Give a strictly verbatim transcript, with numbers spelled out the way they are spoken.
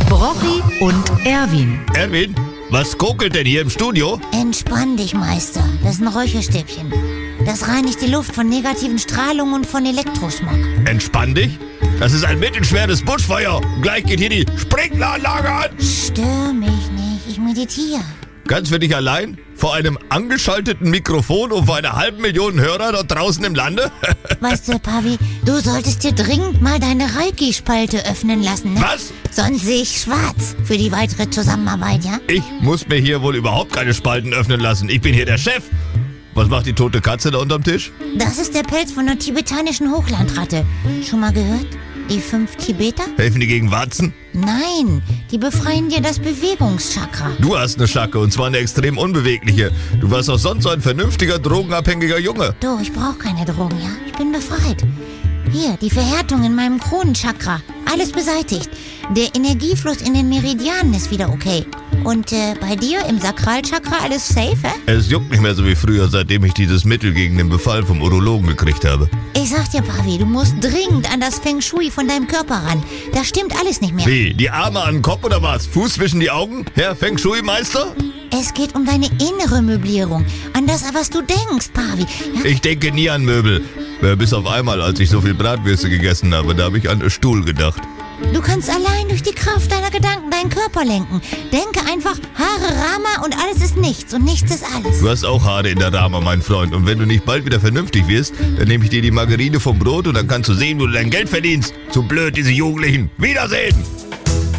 Brochi und Erwin. Erwin, was kokelt denn hier im Studio? Entspann dich, Meister. Das ist ein Räucherstäbchen. Das reinigt die Luft von negativen Strahlungen und von Elektrosmog. Entspann dich? Das ist ein mittelschweres Buschfeuer. Gleich geht hier die Sprinkleranlage an. Stör mich nicht, ich meditiere. Ganz für dich allein? Vor einem angeschalteten Mikrofon und vor einer halben Million Hörer dort draußen im Lande? Weißt du, Pavi, du solltest dir dringend mal deine Reiki-Spalte öffnen lassen, ne? Was? Sonst sehe ich schwarz für die weitere Zusammenarbeit, ja? Ich muss mir hier wohl überhaupt keine Spalten öffnen lassen. Ich bin hier der Chef. Was macht die tote Katze da unterm Tisch? Das ist der Pelz von einer tibetanischen Hochlandratte. Schon mal gehört? Die fünf Tibeter? Helfen die gegen Warzen? Nein, die befreien dir das Bewegungschakra. Du hast eine Schacke und zwar eine extrem unbewegliche. Du warst auch sonst so ein vernünftiger, drogenabhängiger Junge. Du, ich brauche keine Drogen, ja? Ich bin befreit. Hier, die Verhärtung in meinem Kronenchakra. Alles beseitigt. Der Energiefluss in den Meridianen ist wieder okay. Und äh, bei dir im Sakralchakra alles safe, hä? Es juckt nicht mehr so wie früher, seitdem ich dieses Mittel gegen den Befall vom Urologen gekriegt habe. Ich sag dir, Pavi, du musst dringend an das Feng Shui von deinem Körper ran. Da stimmt alles nicht mehr. Wie? Die Arme an den Kopf oder was? Fuß zwischen die Augen? Herr Feng Shui-Meister? Es geht um deine innere Möblierung. An das, was du denkst, Pavi. Ja? Ich denke nie an Möbel. Äh, Bis auf einmal, als ich so viel Bratwürste gegessen habe, da habe ich an einen Stuhl gedacht. Du kannst allein durch die Kraft deiner Gedanken deinen Körper lenken. Denke einfach, Haare Rama und alles ist nichts und nichts ist alles. Du hast auch Haare in der Rama, mein Freund. Und wenn du nicht bald wieder vernünftig wirst, dann nehme ich dir die Margarine vom Brot und dann kannst du sehen, wo du dein Geld verdienst. Zu blöd, diese Jugendlichen. Wiedersehen!